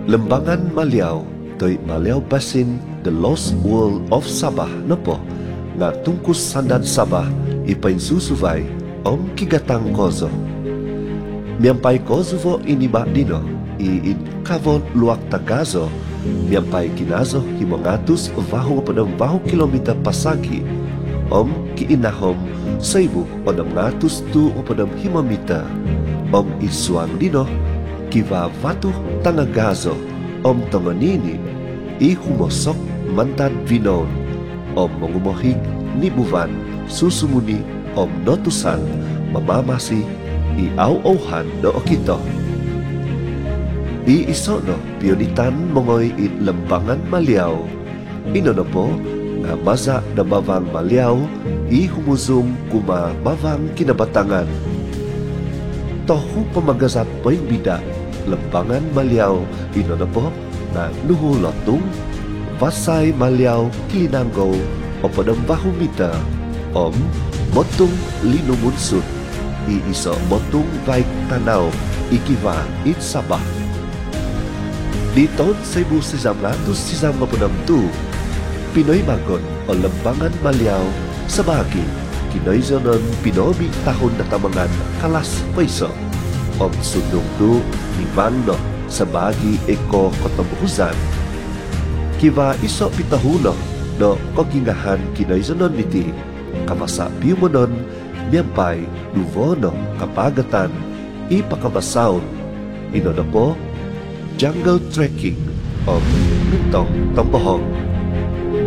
Lembangan Maliau, toy Maliau Basin, The Lost World of Sabah, nopo, nga tungkus sandan Sabah, ipain susuvay, kigatang kozo. Miampai kozo iniba dino, kavon luak tagazo, miampai kinazo himongatus vahu padang vahu kilometer pasagi, kiinahom 1,600 tu padang himamita, isuang dino, kiva vatu tangagazo, tanganini, humosok mantad vinon, mengumohig nibuvan, susumuni, notusan, mamamasi, iaw-awhan do okito. Iiso no, pionitan mongoy lembangan Maliau. Inono po, nga maza na bavang Maliau, humuzong kuma bavang kinabatangan. Tohu pamagazat po'y bida, lembangan Maliau, inono po, na nuhulotung, vasay Maliau kilinanggo, o padambahu mita, motong linumunsut, iiso motong vaik tanaw, ikiva it Sabah. Di taon 1992, Pinoy Magon o lembangan Maliau sa bagi, kinoizonon pinobi tahon na tamangan kalas paiso, sundong du ni Vando sa bagi eko kotobuhuzan. Kiva iso pitahuno no kogingahan kinoizonon niti, kamasa piumonon, miyampay, duvono, kapagatan, ipakabasaon, inono po, jungle trekking o nitong tambohong.